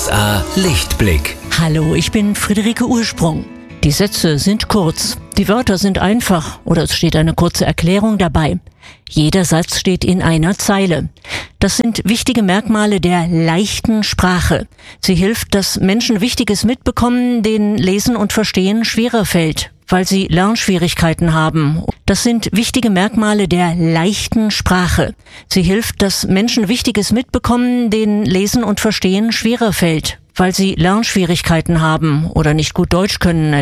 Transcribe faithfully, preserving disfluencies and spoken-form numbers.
R S A Lichtblick. Hallo, ich bin Friederike Ursprung. Die Sätze sind kurz, die Wörter sind einfach oder es steht eine kurze Erklärung dabei. Jeder Satz steht in einer Zeile. Das sind wichtige Merkmale der leichten Sprache. Sie hilft, dass Menschen Wichtiges mitbekommen, denen Lesen und Verstehen schwerer fällt, weil sie Lernschwierigkeiten haben. Das sind wichtige Merkmale der leichten Sprache. Sie hilft, dass Menschen Wichtiges mitbekommen, denen Lesen und Verstehen schwerer fällt, weil sie Lernschwierigkeiten haben oder nicht gut Deutsch können.